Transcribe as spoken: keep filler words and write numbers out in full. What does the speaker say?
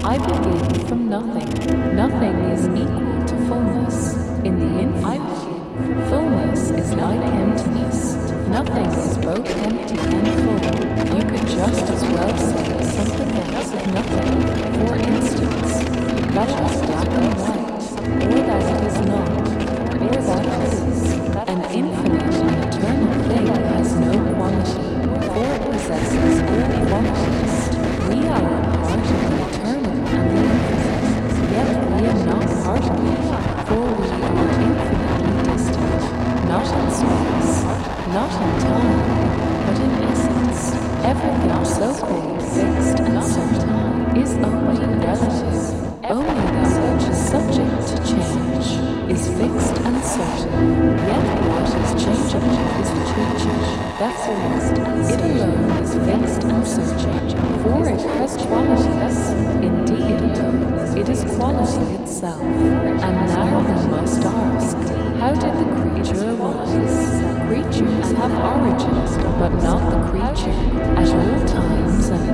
I begin from nothing. Nothing is equal to fullness. In the infinite, fullness is like emptiness. Nothing is both empty and full. You could just as well say something that is nothing. For instance, that it is black and white, or that it is not, or that it is. An infinite and eternal thing has no quality, for it possesses all qualities. We are a part of the eternal and the infinite, yet we are not part of it, for we are infinitely distant, not in space, not in time, but in essence. Everything so-called fixed and certain is only relative. Only that which is subject to change is fixed and certain, yet what is changeable is the creature. Therefore, it alone is fixed and certain, for it has qualities. Indeed, it is quality itself. And now we must ask, how did the creature arise? Creatures have origins, but not the creature. At all times and